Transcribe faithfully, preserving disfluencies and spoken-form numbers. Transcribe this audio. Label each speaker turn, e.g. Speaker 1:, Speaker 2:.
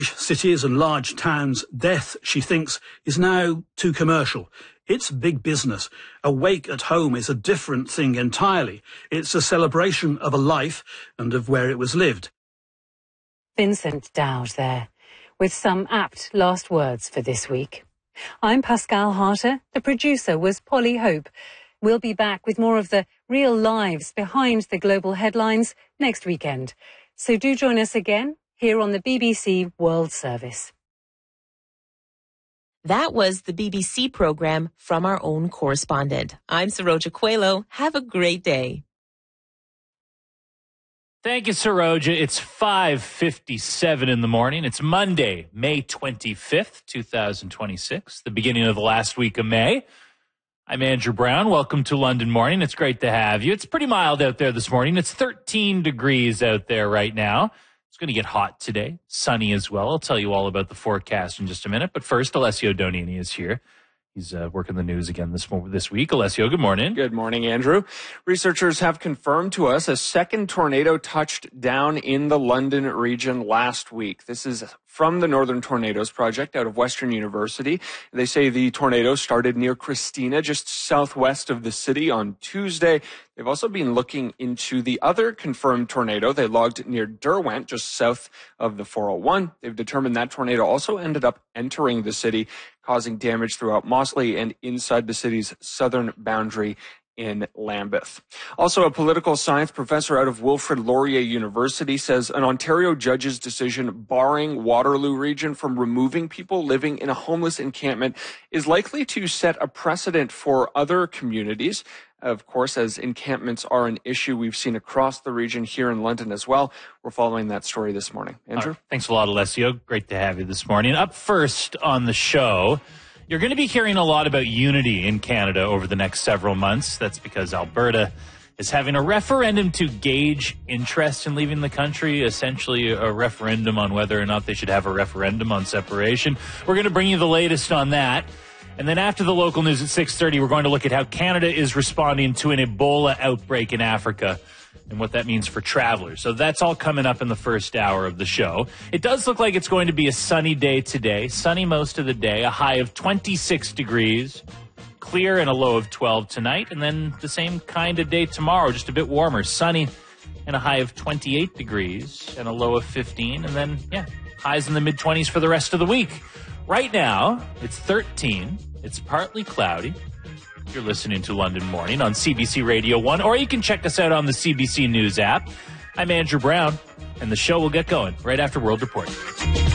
Speaker 1: cities and large towns, death, she thinks, is now too commercial. It's big business. A wake at home is a different thing entirely. It's a celebration of a life and of where it was lived.
Speaker 2: Vincent Dowd there, with some apt last words for this week. I'm Pascal Harter. The producer was Polly Hope. We'll be back with more of the real lives behind the global headlines next weekend. So do join us again here on the B B C World Service.
Speaker 3: That was the B B C programme from our own correspondent. I'm Saroja Coelho. Have a great day.
Speaker 4: Thank you, Saroja. It's five fifty-seven in the morning. It's Monday, May twenty-fifth, twenty twenty-six, the beginning of the last week of May. I'm Andrew Brown. Welcome to London Morning. It's great to have you. It's pretty mild out there this morning. It's thirteen degrees out there right now. It's going to get hot today, sunny as well. I'll tell you all about the forecast in just a minute. But first, Alessio Donini is here. He's uh, working the news again this this week. Alessio, good morning.
Speaker 5: Good morning, Andrew. Researchers have confirmed to us a second tornado touched down in the London region last week. This is from the Northern Tornadoes Project out of Western University. They say the tornado started near Christina, just southwest of the city on Tuesday. They've also been looking into the other confirmed tornado they logged near Derwent, just south of the four oh one. They've determined that tornado also ended up entering the city, causing damage throughout Mossley and inside the city's southern boundary in Lambeth. Also, a political science professor out of Wilfrid Laurier University says an Ontario judge's decision barring Waterloo region from removing people living in a homeless encampment is likely to set a precedent for other communities. Of course, as encampments are an issue we've seen across the region here in London as well. We're following that story this morning. Andrew?
Speaker 4: Right. Thanks a lot, Alessio. Great to have you this morning. Up first on the show, you're going to be hearing a lot about unity in Canada over the next several months. That's because Alberta is having a referendum to gauge interest in leaving the country, essentially a referendum on whether or not they should have a referendum on separation. We're going to bring you the latest on that. And then after the local news at six thirty, we're going to look at how Canada is responding to an Ebola outbreak in Africa and what that means for travelers. So that's all coming up in the first hour of the show. It does look like it's going to be a sunny day today, sunny most of the day, a high of twenty-six degrees, clear and a low of twelve tonight, and then the same kind of day tomorrow, just a bit warmer, sunny and a high of twenty-eight degrees and a low of fifteen, and then, yeah, highs in the mid-twenties for the rest of the week. Right now, it's thirteen. It's partly cloudy. You're listening to London Morning on C B C Radio one, or you can check us out on the C B C News app. I'm Andrew Brown, and the show will get going right after World Report.